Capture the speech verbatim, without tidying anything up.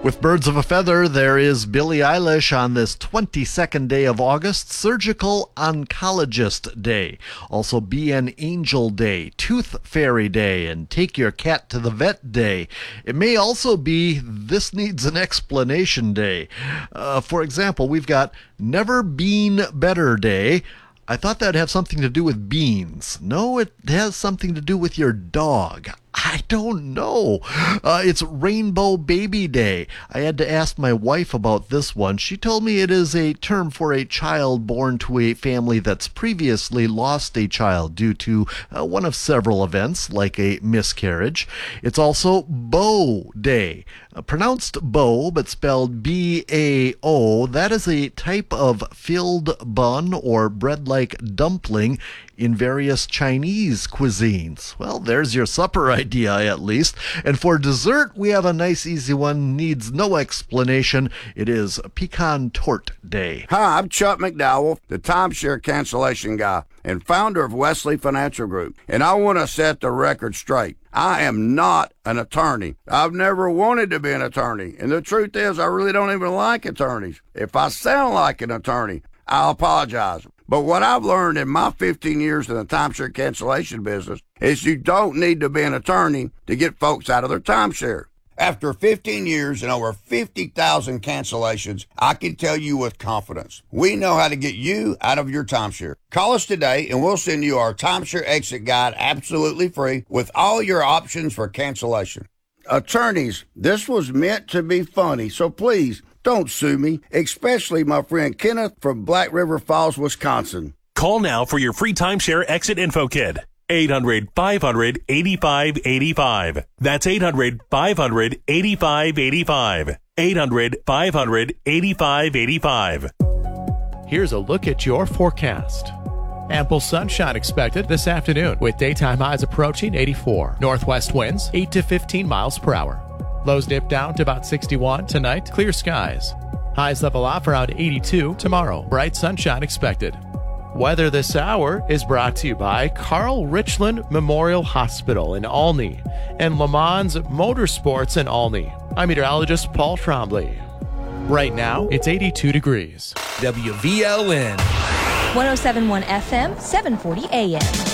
With birds of a feather, there is Billie Eilish on this twenty-second day of August, Surgical Oncologist Day. Also Be an Angel Day, Tooth Fairy Day, and Take Your Cat to the Vet Day. It may also be This Needs an Explanation Day. Uh, for example, we've got Never Been Better Day. I thought that'd have something to do with beans. No, it has something to do with your dog. I don't know. Uh, it's Rainbow Baby Day. I had to ask my wife about this one. She told me it is a term for a child born to a family that's previously lost a child due to uh, one of several events, like a miscarriage. It's also Beau Day. Uh, pronounced Beau, but spelled B A O. That is a type of filled bun or bread-like dumpling in various Chinese cuisines. Well, there's your supper idea, at least. And for dessert, we have a nice easy one, needs no explanation. It is Pecan Torte Day. Hi, I'm Chuck McDowell, the timeshare cancellation guy and founder of Wesley Financial Group. And I want to set the record straight. I am not an attorney. I've never wanted to be an attorney. And the truth is, I really don't even like attorneys. If I sound like an attorney, I'll apologize. But what I've learned in my fifteen years in the timeshare cancellation business is you don't need to be an attorney to get folks out of their timeshare. After fifteen years and over fifty thousand cancellations, I can tell you with confidence, we know how to get you out of your timeshare. Call us today and we'll send you our timeshare exit guide absolutely free with all your options for cancellation. Attorneys, this was meant to be funny, so please, don't sue me, especially my friend Kenneth from Black River Falls, Wisconsin. Call now for your free timeshare exit info kit. eight hundred, five hundred, eighty-five eighty-five. That's eight hundred, five hundred, eighty-five eighty-five. eight hundred, five hundred, eighty-five eighty-five. Here's a look at your forecast. Ample sunshine expected this afternoon with daytime highs approaching eighty-four. Northwest winds eight to fifteen miles per hour. Lows dip down to about sixty-one tonight. Clear skies. Highs level off around eighty-two tomorrow. Bright sunshine expected. Weather this hour is brought to you by Carl Richland Memorial Hospital in Olney and Le Mans Motorsports in Olney. I'm meteorologist Paul Trombley. Right now, it's eighty-two degrees. W V L N one oh seven point one F M, seven forty A M.